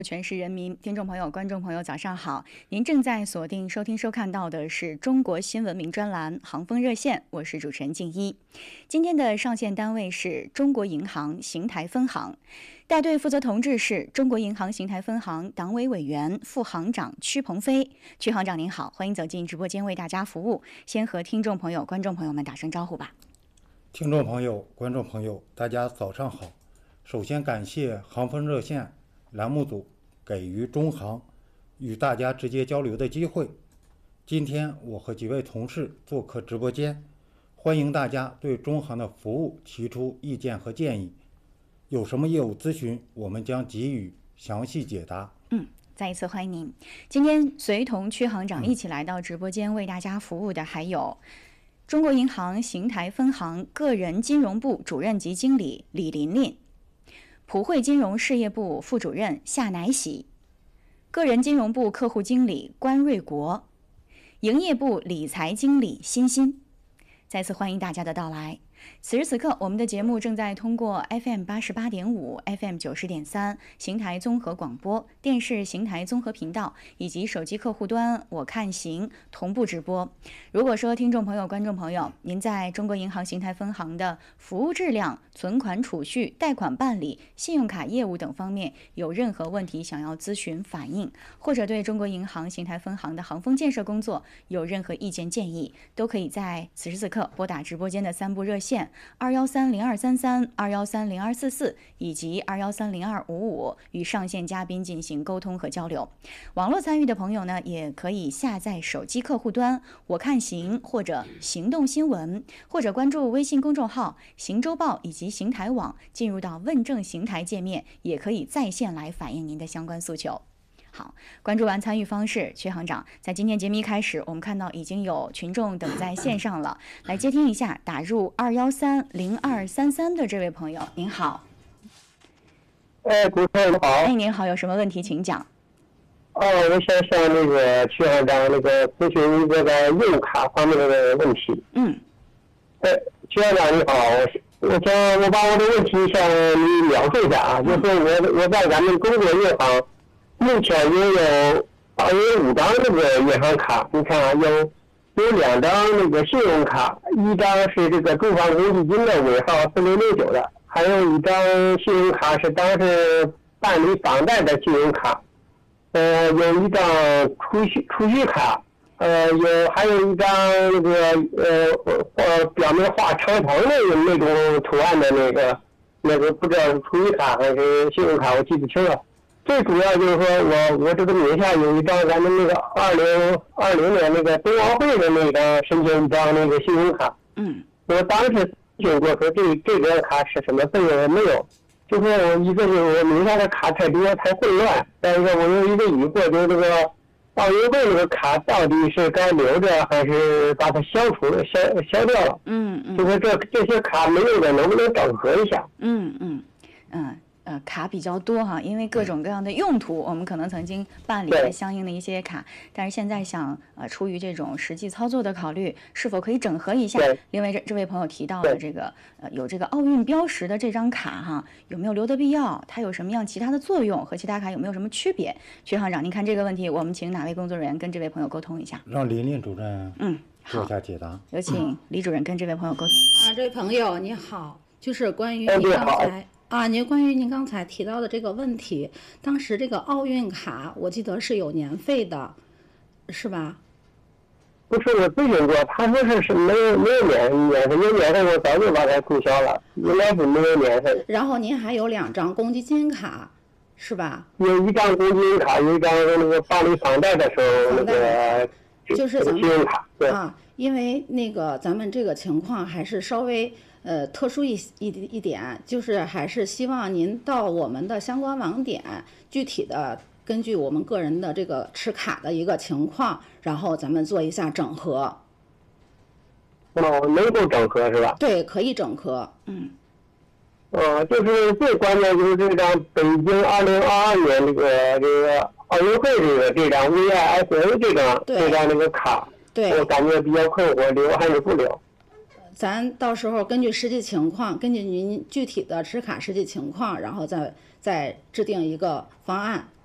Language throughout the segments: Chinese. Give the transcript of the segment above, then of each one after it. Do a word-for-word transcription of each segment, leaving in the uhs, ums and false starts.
全市人民，听众朋友、观众朋友，早上好！您正在锁定收听、收看到的是中国新闻名专栏《航风热线》，我是主持人静一。今天的上线单位是中国银行邢台分行，带队负责同志是中国银行邢台分行党委委员、副行长曲鹏飞。曲行长您好，欢迎走进直播间为大家服务。先和听众朋友、观众朋友们打声招呼吧。 听众朋友、观众朋友，大家早上好！首先感谢航风热线栏目组给予中行与大家直接交流的机会。今天我和几位同事做客直播间，欢迎大家对中行的服务提出意见和建议。有什么业务咨询，我们将给予详细解答。 嗯。再一次欢迎您。今天随同曲行长一起来到直播间为大家服务的还有中国银行邢台分行个人金融部主任级经理李琳琳，普惠金融事业部副主任夏乃喜，个人金融部客户经理关瑞国，营业部理财经理欣欣。再次欢迎大家的到来。此时此刻，我们的节目正在通过 F M 八十八点五、F M 九十点三、邢台综合广播电视邢台综合频道以及手机客户端我看行同步直播。如果说听众朋友、观众朋友，您在中国银行邢台分行的服务质量、存款储蓄、贷款办理、信用卡业务等方面有任何问题想要咨询反映，或者对中国银行邢台分行的航风建设工作有任何意见建议，都可以在此时此刻拨打直播间的三部热线二幺三零二三三、二幺三零二四四以及二幺三零二五五与上线嘉宾进行沟通和交流。网络参与的朋友呢，也可以下载手机客户端我看行或者行动新闻，或者关注微信公众号行周报以及行台网，进入到问政邢台界面，也可以在线来反映您的相关诉求。好，关注完参与方式，曲行长，在今天节目一开始，我们看到已经有群众等在线上了，来接听一下打入二幺三零二三三的这位朋友，您好。 哎，主持人好。 哎，您好，有什么问题请讲。 哦，我想向那个曲行长那个咨询一个在业务卡方面的问题。 嗯。 哎，曲行长你好，我我想我把我的问题向你描述一下啊，就是我我在咱们中国银行。目前拥有二十五张那个银行卡，你看啊，有有两张那个信用卡，一张是这个住房公积金的尾号四零零九的，还有一张信用卡是当时办理房贷的信用卡，呃，有一张储蓄储蓄卡，呃，有还有一张那个呃呃表面画长条的那种图案的那个那个不知道是储蓄卡还是信用卡，我记不清了。最主要就是说我我这个名下有一张咱们那个二零二零年那个冬奥会的那个申请一张那个信用卡。 嗯。 我当时咨询过说这这张卡是什么费用没有，就说我一个是我名下的卡太多太混乱，再一个我有一个疑惑，就是这个奥运会这个卡到底是该留着还是把它消除消消掉了？ 嗯嗯。 就说这这些卡没有的能不能整合一下？ 嗯嗯嗯。呃，卡比较多哈，因为各种各样的用途，我们可能曾经办理了相应的一些卡，但是现在想呃，出于这种实际操作的考虑，是否可以整合一下？另外这这位朋友提到了这个呃，有这个奥运标识的这张卡哈，有没有留的必要？它有什么样其他的作用？和其他卡有没有什么区别？曲行长，您看这个问题，我们请哪位工作人员跟这位朋友沟通一下？ 让琳琳主任嗯做一下解答。 嗯、有请李主任跟这位朋友沟通。 啊，这位朋友你好，就是关于你刚才。啊，您关于您刚才提到的这个问题，当时这个奥运卡，我记得是有年费的，是吧？ 不是，我咨询过，他说是是没有没有年年费，有年费我早就把它注销了，应该是没有年费。 然后您还有两张公积金卡，是吧？ 有一张公积金卡，有一张那个办理房贷的时候那个就是咱们信用卡，对啊，因为那个咱们这个情况还是稍微。呃，特殊一一一点，就是还是希望您到我们的相关网点，具体的根据我们个人的这个持卡的一个情况，然后咱们做一下整合。 哦，能够整合是吧？ 对，可以整合。嗯。 呃，就是最关键就是这张北京二零二二年这个这个奥运会这个这张 V I S A 这张这张那个卡， 对， 我感觉比较困惑，留还是不留？ 咱到时候根据实际情况，根据您具体的持卡实际情况，然后再再制定一个方案，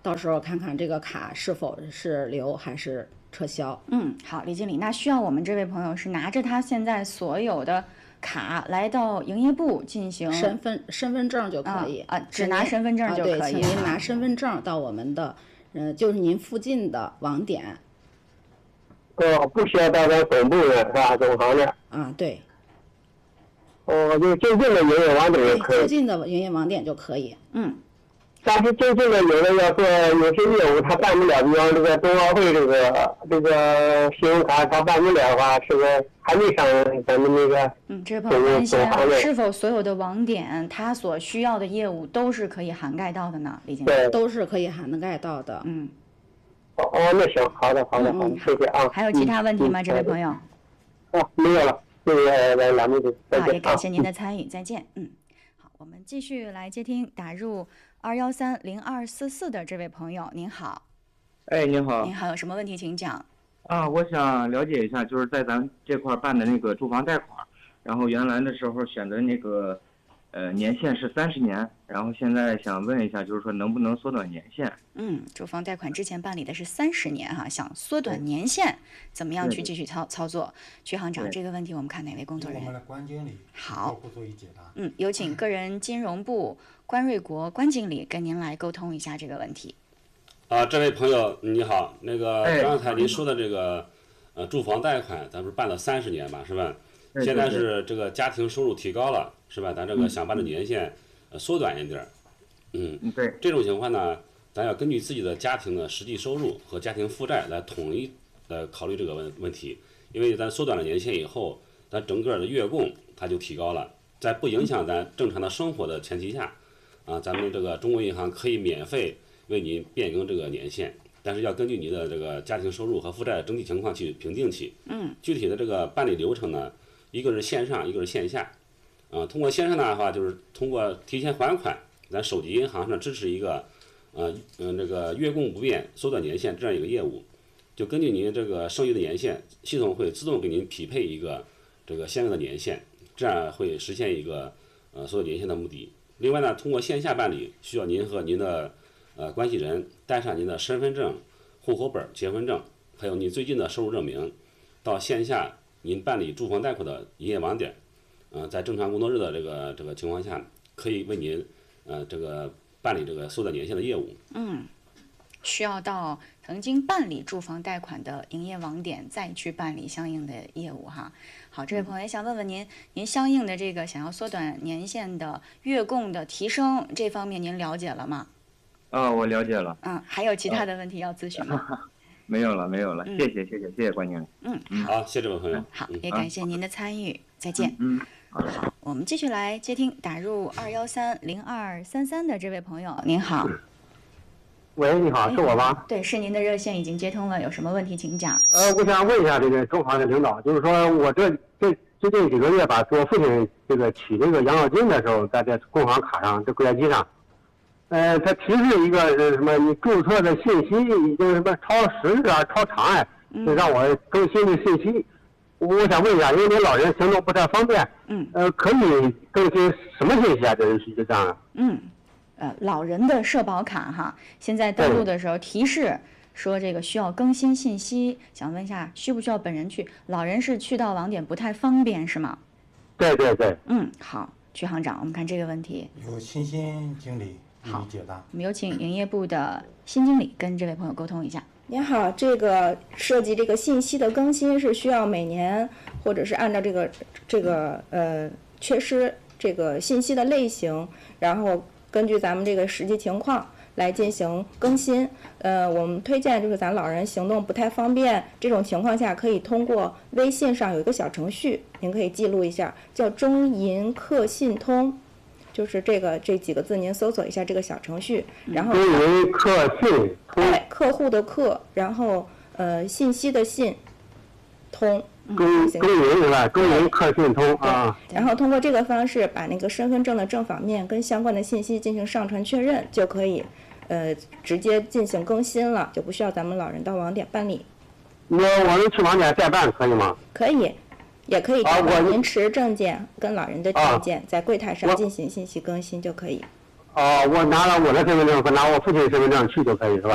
到时候看看这个卡是否是留还是撤销。 嗯，好，李经理，那需要我们这位朋友是拿着他现在所有的卡来到营业部进行身份身份证就可以啊，啊只拿身份证就可以。 啊、对，请您拿身份证到我们的，呃，就是您附近的网点。 哦，不需要到咱总部的是吧？总行的。 啊，对。 哦，就就近的营业网点就可以。 就近的营业网点就可以。 嗯。 但是就近的有的要做有些业务他办不了，比方这个冬奥会这个这个信用卡他办不了的话，是不是还没上咱们那个？ 嗯，这位朋友担心是否所有的网点他所需要的业务都是可以涵盖到的呢？李经理。 对， 都是可以涵盖到的。 嗯。 哦哦，那行，好的好的好的，谢谢啊。 还有其他问题吗，这位朋友？ 哦，没有了，谢谢栏目组，再见。 好，也感谢您的参与，再见。嗯，好，我们继续来接听打入二幺三零二四四的这位朋友，您好。 哎，您好。 您好，有什么问题请讲。 啊，我想了解一下，就是在咱这块办的那个住房贷款，然后原来的时候选择那个，呃，年限是三十年，然后现在想问一下，就是说能不能缩短年限？ 嗯，住房贷款之前办理的是三十年哈，想缩短年限，怎么样去继续操操作？徐行长，这个问题我们看哪位工作人员？ 我们的关经理好， 做一解答。 嗯，有请个人金融部关瑞国关经理跟您来沟通一下这个问题。 啊，这位朋友你好，那个刚才您说的这个，呃，住房贷款，咱不是办了三十年嘛，是吧？现在是这个家庭收入提高了，是吧？咱这个想把这年限，呃，缩短一点儿。嗯， 对。 这种情况呢，咱要根据自己的家庭的实际收入和家庭负债来统一呃考虑这个问问题。因为咱缩短了年限以后，咱整个的月供它就提高了，在不影响咱正常的生活的前提下，啊，咱们这个中国银行可以免费为您变更这个年限，但是要根据您的这个家庭收入和负债整体情况去评定起。 嗯。 具体的这个办理流程呢，一个是线上，一个是线下。啊，通过线上的话，就是通过提前还款，咱手机银行上支持一个，呃，嗯，这个月供不变、缩短年限这样一个业务，就根据您这个剩余的年限，系统会自动给您匹配一个这个相应的年限，这样会实现一个呃缩短年限的目的。另外呢，通过线下办理，需要您和您的呃关系人带上您的身份证、户口本、结婚证，还有您最近的收入证明，到线下您办理住房贷款的营业网点。呃，在正常工作日的这个这个情况下，可以为您呃这个办理这个缩短年限的业务。 嗯，需要到曾经办理住房贷款的营业网点再去办理相应的业务哈。好，这位朋友也想问问您，您相应的这个想要缩短年限的月供的提升这方面您了解了吗？ 啊，我了解了。 嗯，还有其他的问题要咨询吗？ 没有了，没有了， 嗯、 谢谢，谢谢，谢谢关经理。 嗯， 好，谢谢这位朋友。 好，也感谢您的参与，再见。 嗯。 好，我们继续来接听打入二幺三零二三三的这位朋友，您好。 喂，你好，是我吧？ 对，是您的热线已经接通了，有什么问题请讲。 呃，我想问一下这个中行的领导，就是说我这这最近几个月吧，做父亲这个取这个养老金的时候，在这工行卡上这柜台机上，呃，他提示一个是什么？你注册的信息已经什么超时日啊，超长哎，就让我更新的信息。我想问一下，因为您老人行动不太方便， 嗯， 呃，可以更新什么信息啊？这是是这样啊？ 嗯，呃，老人的社保卡哈，现在登录的时候提示说这个需要更新信息，想问一下，需不需要本人去？老人是去到网点不太方便是吗？ 对对对。 嗯，好，徐行长，我们看这个问题， 由欣欣经理予以解答。 我们有请营业部的辛经理跟这位朋友沟通一下。 您好，这个涉及这个信息的更新是需要每年，或者是按照这个这个呃缺失这个信息的类型，然后根据咱们这个实际情况来进行更新。呃，我们推荐就是咱老人行动不太方便这种情况下，可以通过微信上有一个小程序，您可以记录一下，叫中银客信通。就是这个这几个字，您搜索一下这个小程序，然后中银客信通， 对，客户的客，然后呃信息的信，通， 中中银是吧？中银客信通啊。 然后通过这个方式，把那个身份证的正反面跟相关的信息进行上传确认，就可以呃直接进行更新了，就不需要咱们老人到网点办理。 我我们去网点代办可以吗？ 可以。也可以啊， 您持证件跟老人的证件，在柜台上进行信息更新就可以。 哦，我拿了我的身份证和拿我父亲身份证去就可以是吧？